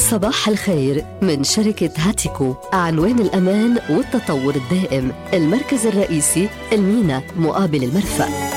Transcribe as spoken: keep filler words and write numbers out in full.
صباح الخير من شركة هاتيكو، عنوان الأمان والتطور الدائم، المركز الرئيسي المينا مقابل المرفأ.